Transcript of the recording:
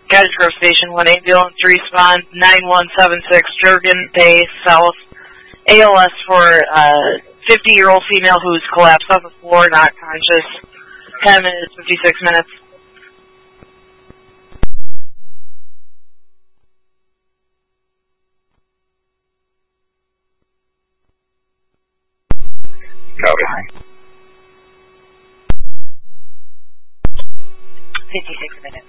Cottage Grove Station, 1 ambulance, respond 9176 Jurgen Bay South. ALS for 50-year-old female who's collapsed on the floor, not conscious. 10 minutes, 56 minutes. Copy. 56 minutes.